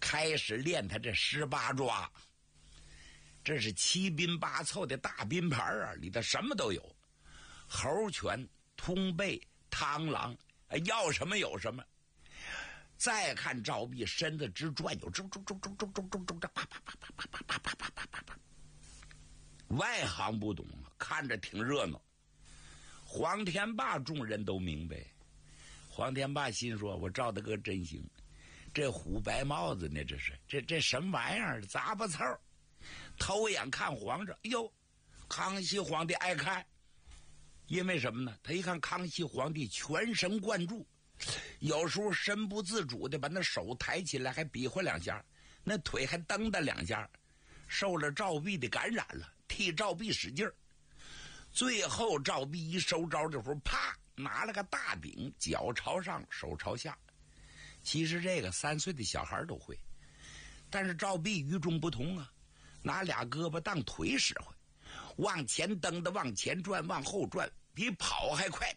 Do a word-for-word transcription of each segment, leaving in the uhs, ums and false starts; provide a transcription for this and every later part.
开始练他这十八抓。这是七兵八凑的大兵牌啊，里头什么都有，猴拳、通背、螳螂，要什么有什么。再看赵壁身子直转悠，转转转转转转转转，啪啪啪啪啪啪啪啪啪啪啪啪。外行不懂啊，看着挺热闹。黄天霸众人都明白，黄天霸心说：“我赵大哥真行，这虎白帽子呢，这是这这什么玩意儿？杂巴凑。”头眼看皇上，哎呦，康熙皇帝爱看，因为什么呢？他一看康熙皇帝全神贯注，有时候神不自主的把那手抬起来，还比划两下，那腿还蹬跶两下，受了赵壁的感染了，替赵壁使劲儿。最后赵壁一收招的时候，啪，拿了个大饼，脚朝上，手朝下。其实这个三岁的小孩都会，但是赵壁与众不同啊。拿俩胳膊当腿使唤，往前蹬的往前转，往后转，比跑还快。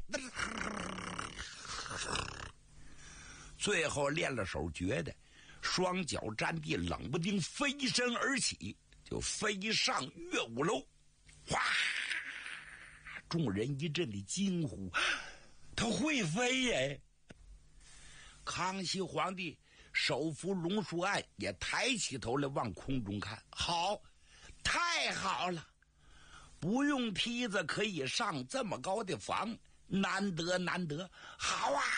最后练了手诀的，双脚沾地，冷不丁飞身而起，就飞上乐舞楼。哗！众人一阵的惊呼：“他会飞耶！”康熙皇帝手扶榕树岸，也抬起头来往空中看，好，太好了，不用梯子可以上这么高的房，难得难得，好啊！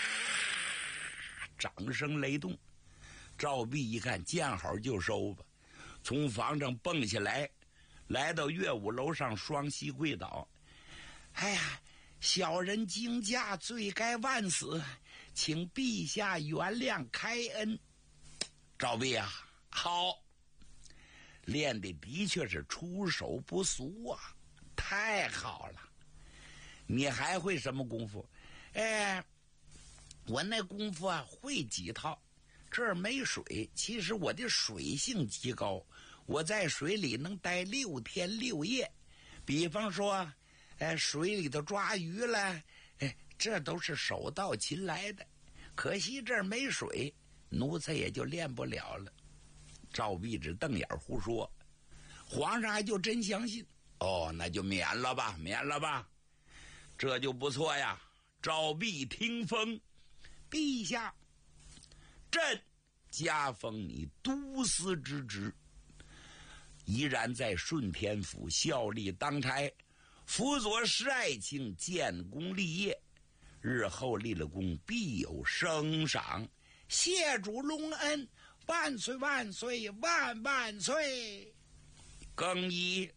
掌声雷动。赵壁一看，见好就收吧，从房上蹦下来，来到乐舞楼上，双膝跪倒。哎呀，小人惊驾，罪该万死，请陛下原谅开恩。赵壁啊，好，练的的确是出手不俗啊，太好了。你还会什么功夫？哎，我那功夫啊会几套。这儿没水，其实我的水性极高，我在水里能待六天六夜。比方说哎，水里头抓鱼了，哎，这都是手到擒来的。可惜这儿没水，奴才也就练不了了。赵壁只瞪眼胡说，皇上还就真相信。哦，那就免了吧，免了吧，这就不错呀。赵壁听封，陛下，朕加封你都司之职，依然在顺天府效力当差，辅佐施爱卿建功立业，日后立了功必有升赏，谢主隆恩，万岁万岁万万岁。更衣，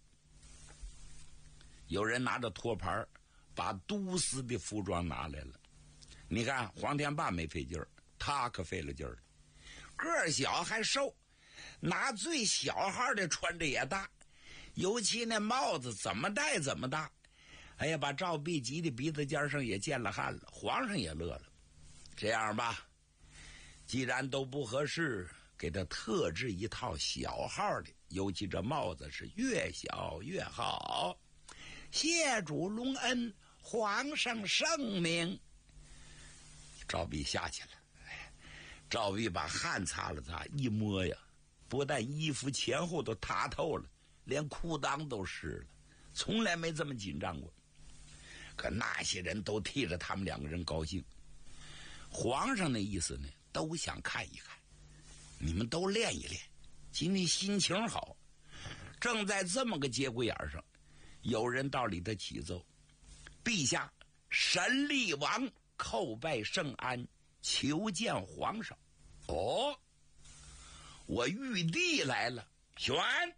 有人拿着托盘把都司的服装拿来了。你看黄天霸没费劲儿，他可费了劲儿，个儿小还瘦，拿最小号的穿着也大，尤其那帽子怎么戴怎么大。哎呀，把赵壁急的鼻子尖上也见了汗了，皇上也乐了。这样吧，既然都不合适，给他特制一套小号的，尤其这帽子是越小越好。谢主隆恩，皇上圣明。赵壁下去了，赵壁把汗擦了擦，一摸呀，不但衣服前后都塌透了，连裤裆都湿了，从来没这么紧张过。可那些人都替着他们两个人高兴。皇上的意思呢，都想看一看，你们都练一练，今天心情好。正在这么个节骨眼上，有人到里头启奏：陛下，神力王叩拜圣安，求见皇上。哦，我玉帝来了，选。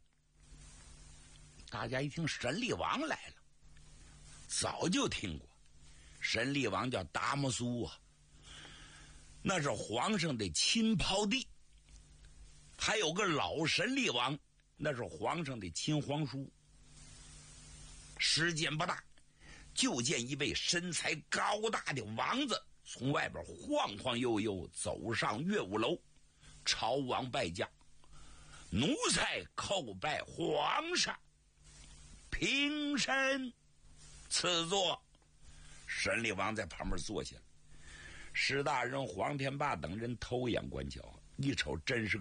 大家一听神力王来了，早就听过，神力王叫达摩苏啊，那是皇上的亲胞弟。还有个老神力王，那是皇上的亲皇叔。时间不大，就见一位身材高大的王子从外边晃晃悠悠走上乐舞楼，朝王拜驾：奴才叩拜皇上。平身，赐座。神力王在旁边坐下了。史大人黄天霸等人偷眼观瞧，一瞅真是